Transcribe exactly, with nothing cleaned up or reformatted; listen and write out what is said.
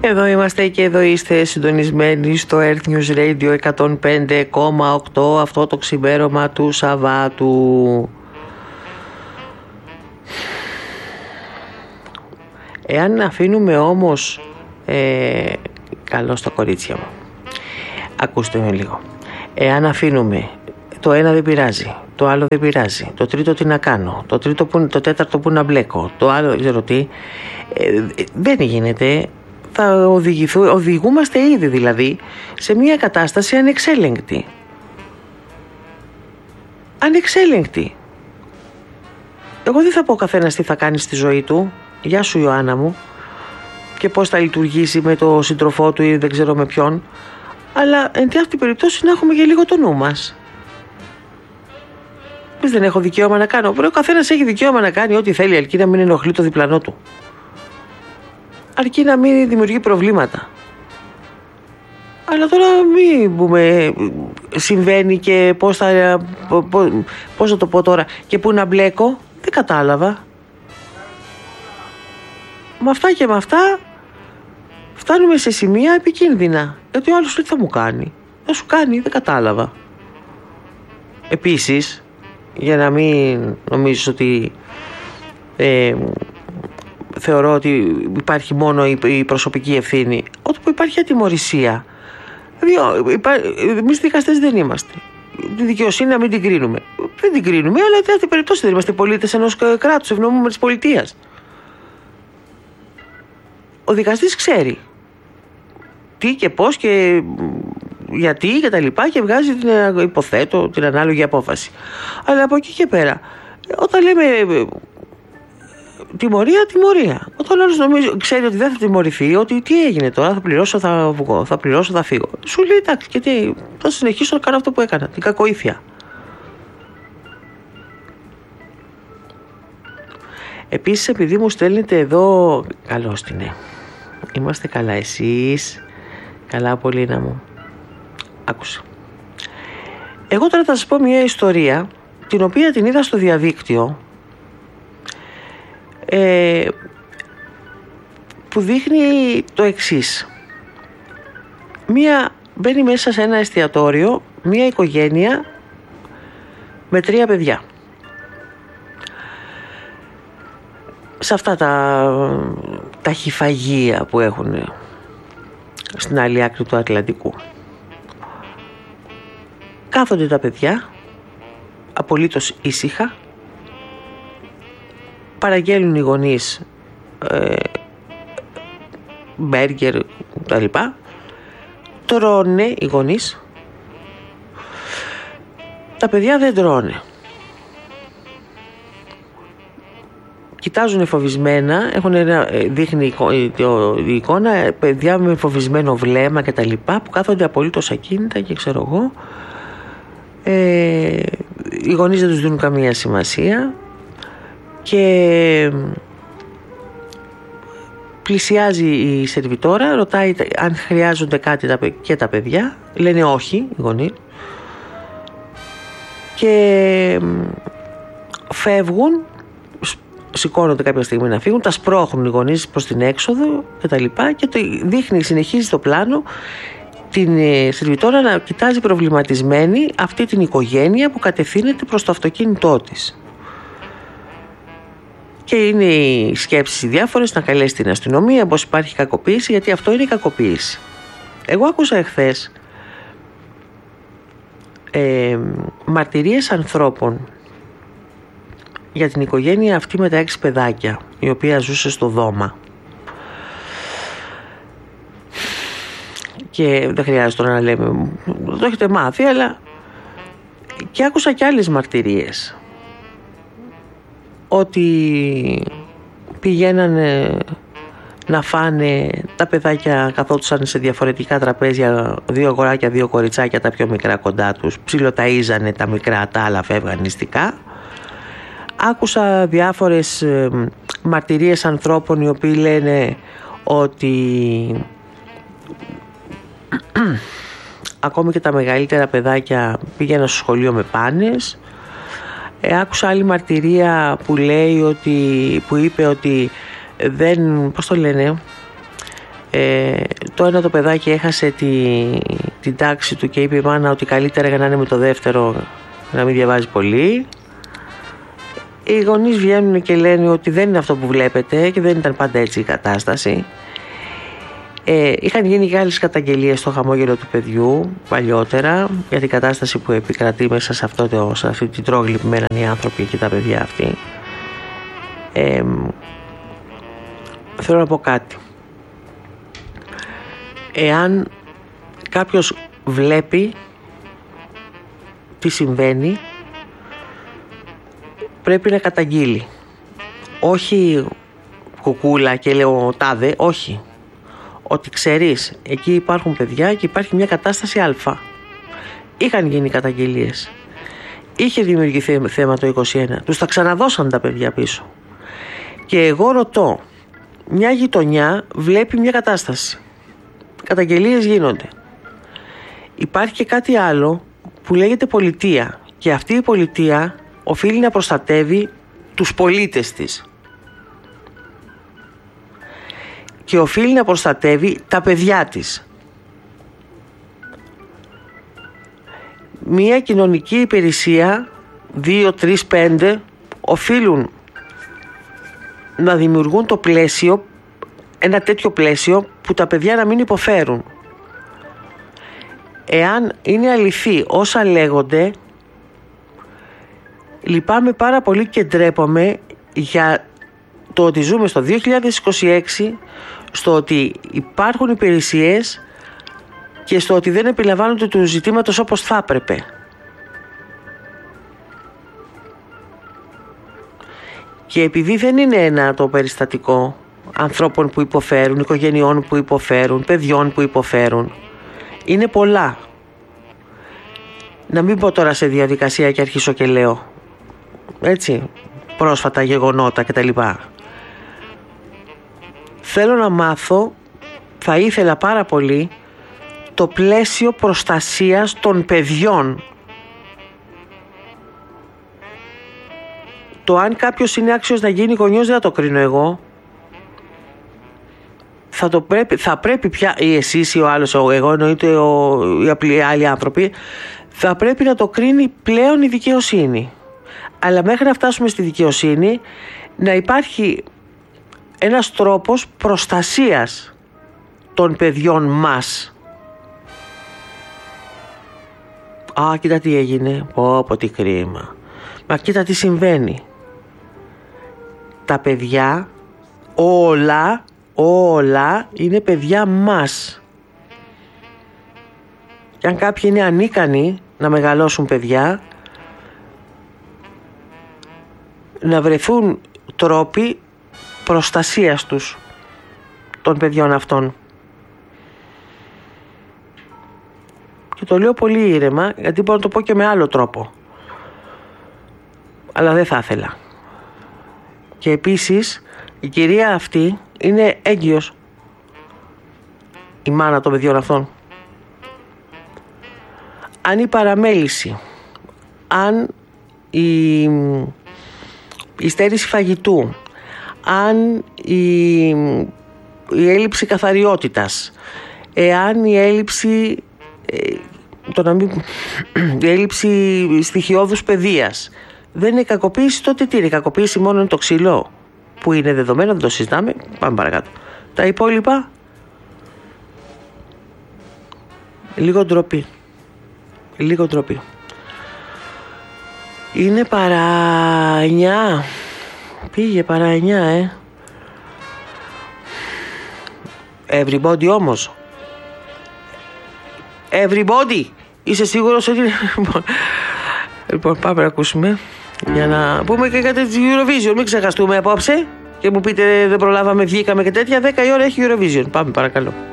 Εδώ είμαστε και εδώ είστε συντονισμένοι στο Earth News Radio εκατόν πέντε κόμμα οκτώ αυτό το ξημέρωμα του Σαββάτου. Εάν αφήνουμε όμως ε, καλό στα κορίτσια μου, ακούστε με λίγο, εάν αφήνουμε το ένα δεν πειράζει, το άλλο δεν πειράζει, το τρίτο τι να κάνω, το, τρίτο που, το τέταρτο που να μπλέκω, το άλλο ξέρω τι, ε, δεν γίνεται. Θα οδηγηθούμε, οδηγούμαστε ήδη δηλαδή σε μια κατάσταση ανεξέλεγκτη. Ανεξέλεγκτη. Εγώ δεν θα πω ο καθένας τι θα κάνει στη ζωή του. Γεια σου Ιωάννα μου. Και πώς θα λειτουργήσει με το σύντροφό του ή δεν ξέρω με ποιον. Αλλά εν τη αυτή περιπτώσει να έχουμε και λίγο το νου μας. Εμείς δεν έχω δικαίωμα να κάνω. Ο καθένας έχει δικαίωμα να κάνει ό,τι θέλει, αρκεί να μην ενοχλεί το διπλανό του. Αρκεί να μην δημιουργεί προβλήματα. Αλλά τώρα μην πούμε συμβαίνει και πώς θα, πώς, πώς θα το πω τώρα και πού να μπλέκω. Δεν κατάλαβα. Με αυτά και με αυτά φτάνουμε σε σημεία επικίνδυνα. Γιατί ο άλλος τι θα μου κάνει. Θα σου κάνει, δεν κατάλαβα. Επίσης, για να μην νομίζεις ότι ε, θεωρώ ότι υπάρχει μόνο η προσωπική ευθύνη, όταν υπάρχει ατιμωρησία. Δηλαδή, εμείς δικαστές δεν είμαστε. Τη δικαιοσύνη να μην την κρίνουμε. Δεν την κρίνουμε, αλλά σε αυτή περιπτώσει δεν είμαστε πολίτες ενός κράτους ευνομούμενης πολιτείας. Ο δικαστής ξέρει τι και πώς και γιατί και τα λοιπά και βγάζει την, υποθέτω, την ανάλογη απόφαση. Αλλά από εκεί και πέρα, όταν λέμε τιμωρία, τιμωρία. Όταν ο άλλος νομίζει, ξέρει ότι δεν θα τιμωρηθεί, ότι τι έγινε τώρα, θα πληρώσω, θα βγω, θα πληρώσω, θα φύγω. Σου λέει εντάξει, και τι, θα συνεχίσω να κάνω αυτό που έκανα, την κακοήθεια. Επίσης, επειδή μου στέλνετε εδώ, καλώς την ναι. Είμαστε καλά εσείς, καλά Πολίνα μου. Άκουσα. Εγώ τώρα θα σας πω μια ιστορία, την οποία την είδα στο διαδίκτυο, Ε, που δείχνει το εξής. Μία μπαίνει μέσα σε ένα εστιατόριο μία οικογένεια με τρία παιδιά. Σε αυτά τα ταχυφαγεία που έχουν στην άλλη άκρη του Ατλαντικού. Κάθονται τα παιδιά απολύτως ήσυχα. Παραγγέλνουν οι γονείς ε, μπέργκερ τα λοιπά. Τρώνε οι γονείς. Τα παιδιά δεν τρώνε. Κοιτάζουν φοβισμένα. Έχουν ένα, δείχνει η εικόνα παιδιά με φοβισμένο βλέμμα και τα λοιπά, που κάθονται απολύτως ακίνητα και ξέρω εγώ. Ε, οι γονείς δεν τους δίνουν καμία σημασία. Και πλησιάζει η σερβιτόρα, ρωτάει αν χρειάζονται κάτι και τα παιδιά. Λένε όχι οι γονείς. Και φεύγουν, σηκώνονται κάποια στιγμή να φύγουν, τα σπρώχνουν οι γονείς προς την έξοδο και τα λοιπά, και το δείχνει, συνεχίζει το πλάνο την σερβιτόρα να κοιτάζει προβληματισμένη αυτή την οικογένεια που κατευθύνεται προς το αυτοκίνητό της. Και είναι οι σκέψεις οι διάφορες να καλέσει την αστυνομία, πως υπάρχει κακοποίηση, γιατί αυτό είναι η κακοποίηση. Εγώ άκουσα εχθές ε, μαρτυρίες ανθρώπων για την οικογένεια αυτή με τα έξι παιδάκια, η οποία ζούσε στο Δώμα. Και δεν χρειάζεται να λέμε, το έχετε μάθει, αλλά και άκουσα και άλλες μαρτυρίες ότι πηγαίνανε να φάνε, τα παιδάκια καθόντουσαν σε διαφορετικά τραπέζια, δύο αγοράκια, δύο κοριτσάκια, τα πιο μικρά κοντά τους, ψιλοταΐζανε τα μικρά, τα άλλα φεύγαν νηστικά. Άκουσα διάφορες ε, μαρτυρίες ανθρώπων οι οποίοι λένε ότι ακόμη και τα μεγαλύτερα παιδάκια πήγαιναν στο σχολείο με πάνες. Ε, άκουσα άλλη μαρτυρία που λέει ότι, που είπε ότι δεν, πώς το λένε, Ε, το ένα το παιδάκι έχασε τη, την τάξη του και είπε η μάνα ότι καλύτερα για να είναι με το δεύτερο να μην διαβάζει πολύ. Οι γονείς βγαίνουν και λένε ότι δεν είναι αυτό που βλέπετε και δεν ήταν πάντα έτσι η κατάσταση. Ε, είχαν γίνει και άλλες καταγγελίες στο χαμόγελο του παιδιού παλιότερα για την κατάσταση που επικρατεί μέσα σε, αυτό το, σε αυτή την τρόγλη που μέναν οι άνθρωποι και τα παιδιά αυτοί. Ε, θέλω να πω κάτι. Εάν κάποιος βλέπει τι συμβαίνει, πρέπει να καταγγείλει. Όχι κουκούλα και λέω τάδε, όχι. Ότι ξέρεις, εκεί υπάρχουν παιδιά και υπάρχει μια κατάσταση α. Είχαν γίνει καταγγελίες. Είχε δημιουργηθεί θέμα το είκοσι ένα. Τους τα ξαναδώσαν τα παιδιά πίσω. Και εγώ ρωτώ, μια γειτονιά βλέπει μια κατάσταση. Καταγγελίες γίνονται. Υπάρχει και κάτι άλλο που λέγεται πολιτεία. Και αυτή η πολιτεία οφείλει να προστατεύει τους πολίτες της. Και οφείλει να προστατεύει τα παιδιά της. Μία κοινωνική υπηρεσία, δύο, τρεις, πέντε, οφείλουν να δημιουργούν το πλαίσιο, ένα τέτοιο πλαίσιο που τα παιδιά να μην υποφέρουν. Εάν είναι αληθή όσα λέγονται, λυπάμαι πάρα πολύ και ντρέπομαι για το ότι ζούμε στο δύο χιλιάδες είκοσι έξι, στο ότι υπάρχουν υπηρεσίες και στο ότι δεν επιλαμβάνονται του ζητήματος όπως θα έπρεπε. Και επειδή δεν είναι ένα το περιστατικό ανθρώπων που υποφέρουν, οικογενειών που υποφέρουν, παιδιών που υποφέρουν, είναι πολλά. Να μην πω τώρα σε διαδικασία και αρχίσω και λέω, έτσι, πρόσφατα γεγονότα κτλ. Θέλω να μάθω, θα ήθελα πάρα πολύ, το πλαίσιο προστασίας των παιδιών. Το αν κάποιος είναι άξιος να γίνει γονιός δεν θα το κρίνω εγώ. Θα, το πρέπει, θα πρέπει πια, ή εσείς ή ο άλλος, ο, εγώ εννοείται ο, οι απλοί άλλοι άνθρωποι, θα πρέπει να το κρίνει πλέον η δικαιοσύνη. Αλλά μέχρι να φτάσουμε στη δικαιοσύνη, να υπάρχει ένας τρόπος προστασίας των παιδιών μας. Α, κοίτα τι έγινε. Πω πω τι κρίμα. Μα κοίτα τι συμβαίνει. Τα παιδιά όλα, όλα είναι παιδιά μας. Και αν κάποιοι είναι ανίκανοι να μεγαλώσουν παιδιά, να βρεθούν τρόποι προστασίας τους, των παιδιών αυτών. Και το λέω πολύ ήρεμα, γιατί μπορώ να το πω και με άλλο τρόπο. Αλλά δεν θα ήθελα. Και επίσης η κυρία αυτή είναι έγκυος, η μάνα των παιδιών αυτών. Αν η παραμέληση, αν η, η στέρηση φαγητού, αν η, η έλλειψη καθαριότητας, εάν η έλλειψη, το να μην, η έλλειψη στοιχειώδους παιδείας δεν είναι κακοποίηση, τότε τι είναι? Κακοποίηση μόνο είναι το ξύλο, που είναι δεδομένο, δεν το συζητάμε. Πάμε παρακάτω. Τα υπόλοιπα, λίγο ντροπή. Λίγο ντροπή. Είναι παρά εννιά. Πήγε παρά εννιά, ε. Everybody όμως. Everybody. Είσαι σίγουρος ότι... Λοιπόν, πάμε να ακούσουμε. Για να πούμε και κάτι της Eurovision. Μην ξεχαστούμε απόψε. Και μου πείτε δεν προλάβαμε, βγήκαμε και τέτοια. δέκα η ώρα έχει Eurovision. Πάμε παρακαλώ.